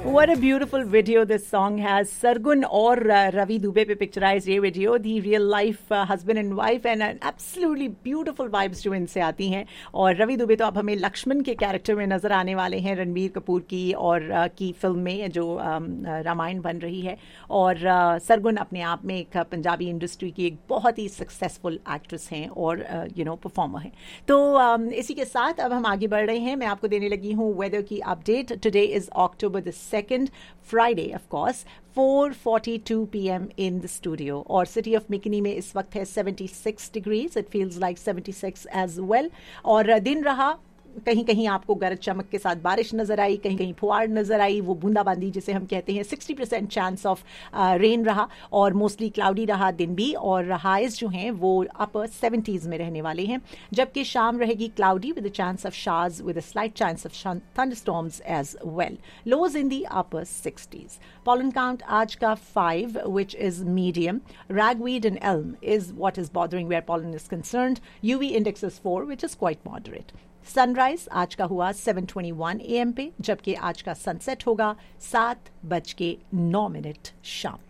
What a beautiful video this song has. Sargun और रवि दुबे पे picturise ये video, the real life husband and wife, and absolutely beautiful vibes जो इनसे आती हैं. और रवि दुबे तो अब हमें लक्ष्मण के कैरेक्टर में नजर आने वाले हैं रणबीर कपूर की और की फिल्म में जो रामायण बन रही है. और सरगुन अपने आप में एक पंजाबी इंडस्ट्री की एक बहुत ही सक्सेसफुल एक्ट्रेस हैं और परफॉर्मर हैं. तो इसी के साथ अब हम आगे बढ़ रहे हैं. मैं आपको देने लगी हूँ वेदर की update. Today is October the 2nd, Friday of course, 4:42 p.m. in the studio. और सिटी ऑफ मिकनी में इस वक्त है 76 degrees. It feels like 76 as well. और दिन रहा, कहीं कहीं आपको गरज चमक के साथ बारिश नजर आई, कहीं कहीं फुहार नजर आई, वो बूंदाबांदी जिसे हम कहते हैं. 60% चांस ऑफ रेन रहा और मोस्टली क्लाउडी रहा दिन भी. और हाइज जो हैं वो अपर 70s में रहने वाले हैं, जबकि शाम रहेगी cloudy with chance of शार्स with slight chance of thunderstorms as well. Lodge in the upper 60s. Pollen count आज का 5, which is medium. Ragweed and elm is what is bothering where pollen is concerned. UV index is 4, which is quite moderate. Sunrise आज का हुआ 7:21 AM पे, जबकि आज का sunset होगा 7:09 शाम.